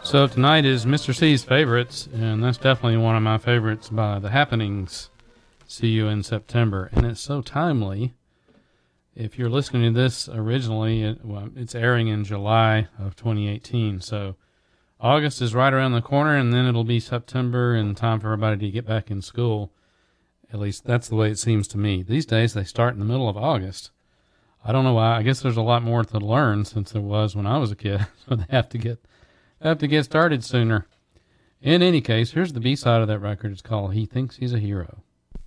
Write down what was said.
So tonight is Mr. C's favorites, and that's definitely one of my favorites by The Happenings. See you in September, and it's so timely. If you're listening to this originally, it's airing in July of 2018, so August is right around the corner, and then it'll be September and time for everybody to get back in school. At least that's the way it seems to me. These days they start in the middle of August. I don't know why. I guess there's a lot more to learn since there was when I was a kid, so they have to get started sooner. In any case, here's the B-side of that record. It's called He Thinks He's a Hero.